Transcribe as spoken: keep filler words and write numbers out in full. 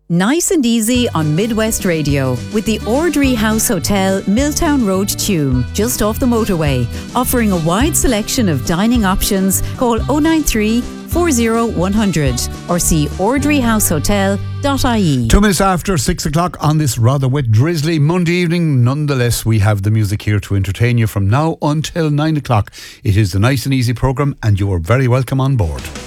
Nice and easy on Midwest Radio with the Ordry House Hotel, Milltown Road, Tuam, just off the motorway. Offering a wide selection of dining options. Call oh nine three, four oh one hundred or see ordry house hotel dot I E. Two minutes after six o'clock on this rather wet, drizzly Monday evening. Nonetheless, we have the music here to entertain you from now until nine o'clock. It is the Nice and Easy programme and you are very welcome on board.